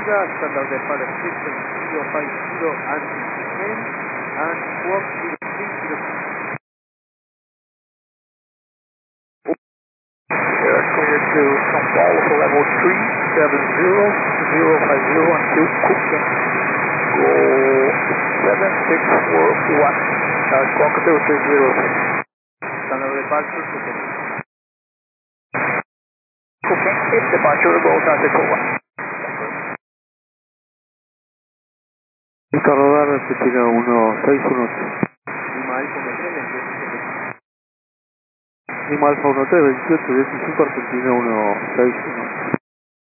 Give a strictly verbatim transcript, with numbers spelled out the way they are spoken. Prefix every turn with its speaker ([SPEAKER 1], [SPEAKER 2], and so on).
[SPEAKER 1] Bermuda, standard departure system zero five zero anti-descent, and squawk zero three zero two.
[SPEAKER 2] Air clear to São Paulo for level three seven zero zero five zero until Cooking. Go seven six four one. Uh, squawk zero three zero three.
[SPEAKER 1] Standard departure Cooking.
[SPEAKER 2] Cooking, if departure goes as it one.
[SPEAKER 3] Esta rodar Argentina uno seis uno ocho.
[SPEAKER 1] Lima Alfa uno tres veintiocho.
[SPEAKER 3] Lima Alfa uno tres veintiocho, veinticinco Argentina uno seis uno ocho.